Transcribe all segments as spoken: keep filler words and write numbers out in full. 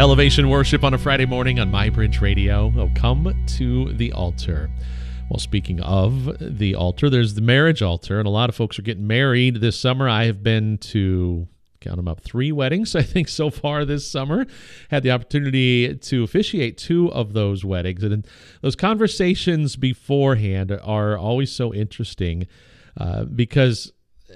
Elevation Worship on a Friday morning on MyBridge Radio. Oh, come to the altar. Well, speaking of the altar, there's the marriage altar, and a lot of folks are getting married this summer. I have been to, count them up, three weddings, I think, so far this summer. Had the opportunity to officiate two of those weddings, and those conversations beforehand are always so interesting uh, because,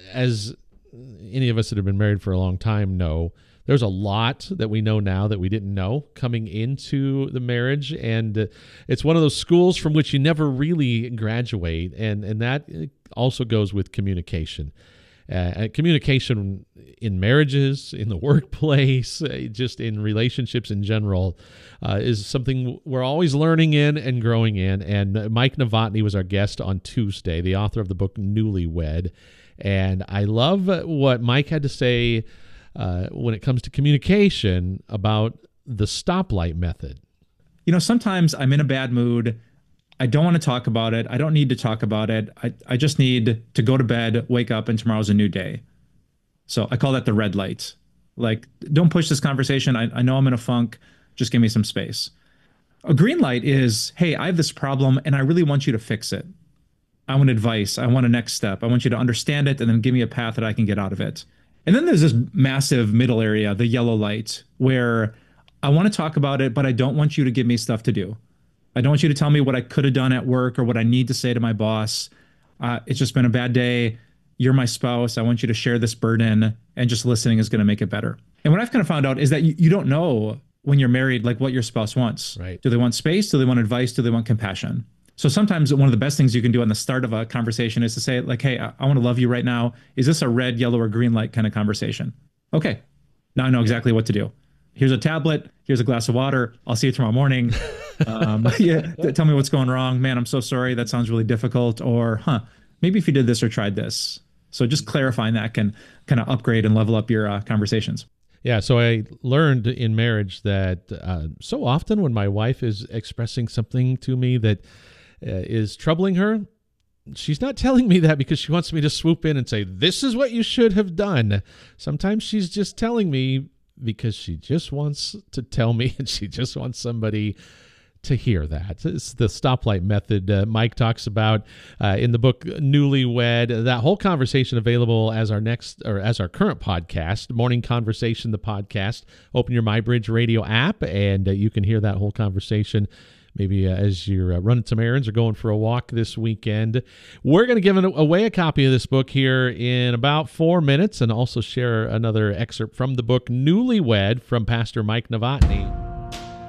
as any of us that have been married for a long time know, there's a lot that we know now that we didn't know coming into the marriage, and uh, it's one of those schools from which you never really graduate, and, and that also goes with communication. Uh, communication in marriages, in the workplace, uh, just in relationships in general, uh, is something we're always learning in and growing in, and Mike Novotny was our guest on Tuesday, the author of the book Newlywed, and I love what Mike had to say Uh, when it comes to communication about the stoplight method. You know, sometimes I'm in a bad mood. I don't want to talk about it. I don't need to talk about it. I, I just need to go to bed, wake up, and tomorrow's a new day. So I call that the red light. Like, don't push this conversation. I, I know I'm in a funk. Just give me some space. A green light is, hey, I have this problem and I really want you to fix it. I want advice. I want a next step. I want you to understand it and then give me a path that I can get out of it. And then there's this massive middle area, the yellow light, where I want to talk about it, but I don't want you to give me stuff to do. I don't want you to tell me what I could have done at work or what I need to say to my boss. Uh, it's just been a bad day. You're my spouse. I want you to share this burden, and just listening is going to make it better. And what I've kind of found out is that you, you don't know when you're married, like what your spouse wants. Right. Do they want space? Do they want advice? Do they want compassion? So sometimes one of the best things you can do on the start of a conversation is to say, like, hey, I, I want to love you right now. Is this a red, yellow, or green light kind of conversation? Okay, now I know exactly what to do. Here's a tablet. Here's a glass of water. I'll see you tomorrow morning. Um, yeah, tell me what's going wrong. Man, I'm so sorry. That sounds really difficult. Or, huh, maybe if you did this or tried this. So just clarifying that can kind of upgrade and level up your uh, conversations. Yeah, so I learned in marriage that uh, so often when my wife is expressing something to me that Uh, is troubling her, she's not telling me that because she wants me to swoop in and say, this is what you should have done. Sometimes she's just telling me because she just wants to tell me, and she just wants somebody to hear that. It's the stoplight method uh, Mike talks about uh, in the book Newlywed. That whole conversation available as our next, or as our current podcast, Morning Conversation, the podcast. Open your MyBridge Radio app, and uh, you can hear that whole conversation maybe uh, as you're uh, running some errands or going for a walk this weekend. We're going to give away a copy of this book here in about four minutes and also share another excerpt from the book Newlywed from Pastor Mike Novotny.